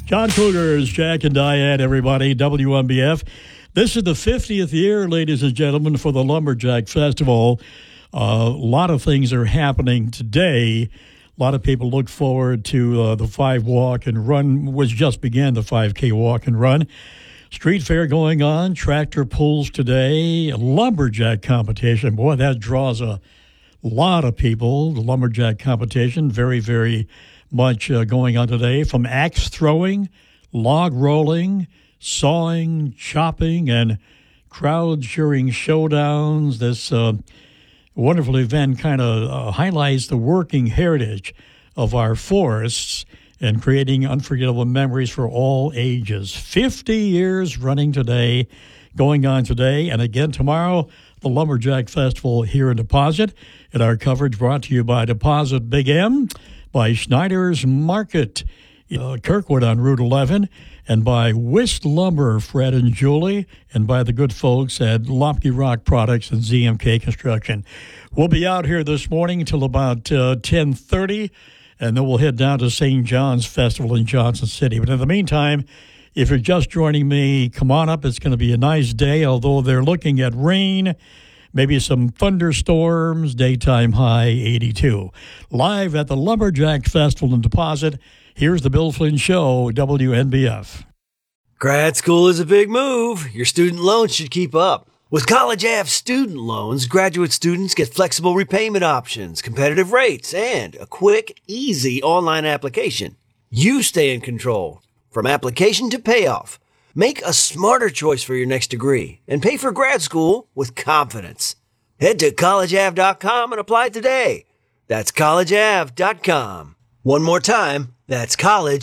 John Cougars, Jack and Diane, everybody, WMBF. This is the 50th year, ladies and gentlemen, for the Lumberjack Festival. A lot of things are happening today. A lot of people look forward to the 5 walk and run, which just began, the 5K walk and run. Street fair going on, tractor pulls today, a lumberjack competition. Boy, that draws a lot of people. The lumberjack competition, very, very much going on today, from axe throwing, log rolling, sawing, chopping, and crowd cheering showdowns. This wonderful event kind of highlights the working heritage of our forests and creating unforgettable memories for all ages. 50 years running today, going on today, and again tomorrow, the Lumberjack Festival here in Deposit. And our coverage brought to you by Deposit Big M, by Schneider's Market, Kirkwood on Route 11, and by Wist Lumber, Fred and Julie, and by the good folks at Lopke Rock Products and ZMK Construction. We'll be out here this morning until about 10:30, and then we'll head down to St. John's Festival in Johnson City. But in the meantime, if you're just joining me, come on up. It's going to be a nice day, although they're looking at rain. Maybe some thunderstorms, daytime high 82. Live at the Lumberjack Festival in Deposit, here's the Bill Flynn Show, WNBF. Grad school is a big move. Your student loans should keep up. With College Ave student loans, graduate students get flexible repayment options, competitive rates, and a quick, easy online application. You stay in control, from application to payoff. Make a smarter choice for your next degree and pay for grad school with confidence. Head to collegeave.com and apply today. That's collegeave.com. One more time, that's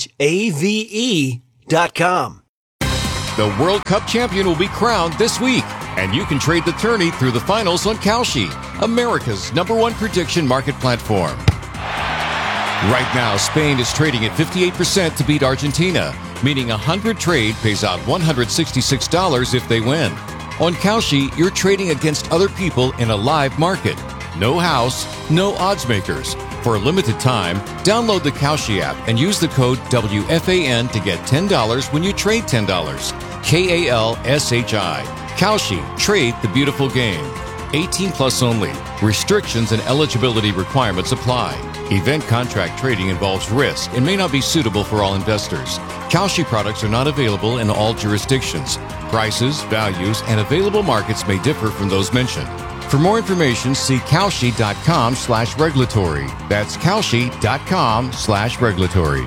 collegeave.com. The World Cup champion will be crowned this week, and you can trade the tourney through the finals on Kalshi, America's #1 prediction market platform. Right now, Spain is trading at 58% to beat Argentina, meaning a 100 trade pays out $166 if they win. On Kalshi, you're trading against other people in a live market. No house, no odds makers. For a limited time, download the Kalshi app and use the code WFAN to get $10 when you trade $10. KALSHI. Kalshi. Trade the beautiful game. 18 plus only. Restrictions and eligibility requirements apply. Event contract trading involves risk and may not be suitable for all investors. Kalshi products are not available in all jurisdictions. Prices, values, and available markets may differ from those mentioned. For more information, see kalshi.com/regulatory. That's kalshi.com/regulatory.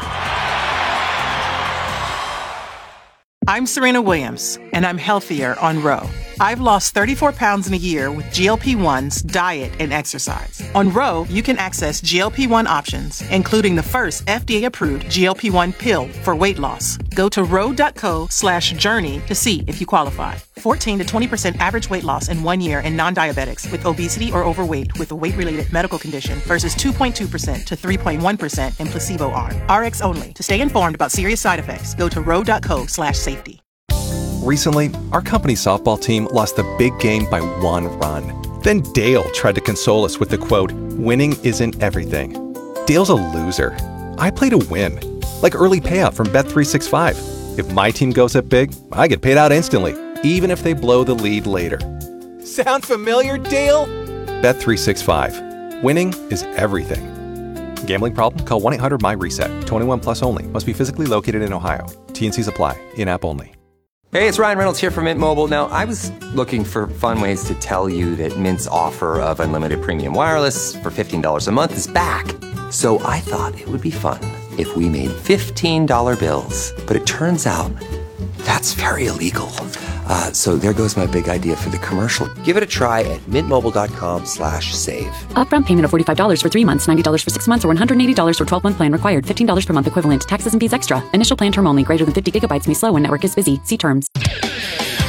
I'm Serena Williams, and I'm healthier on Ro. I've lost 34 pounds in a year with GLP-1s, diet, and exercise. On Ro, you can access GLP-1 options, including the first FDA-approved GLP-1 pill for weight loss. Go to ro.co/journey to see if you qualify. 14 to 20% average weight loss in 1 year in non-diabetics with obesity or overweight with a weight-related medical condition versus 2.2% to 3.1% in placebo arm. RX only. To stay informed about serious side effects, go to ro.co/safety. Recently, our company's softball team lost the big game by 1 run. Then Dale tried to console us with the quote, "Winning isn't everything." Dale's a loser. I play to win, like early payout from Bet365. If my team goes up big, I get paid out instantly, even if they blow the lead later. Sound familiar, Dale? Bet365. Winning is everything. Gambling problem? Call 1-800-MY-RESET. 21 plus only. Must be physically located in Ohio. T&Cs apply. In-app only. Hey, it's Ryan Reynolds here from Mint Mobile. Now, I was looking for fun ways to tell you that Mint's offer of unlimited premium wireless for $15 a month is back. So I thought it would be fun if we made $15 bills. But it turns out that's very illegal. So there goes my big idea for the commercial. Give it a try at mintmobile.com/save. Upfront payment of $45 for 3 months, $90 for 6 months, or $180 for 12-month plan required. $15 per month equivalent. Taxes and fees extra. Initial plan term only. Greater than 50 gigabytes may slow when network is busy. See terms.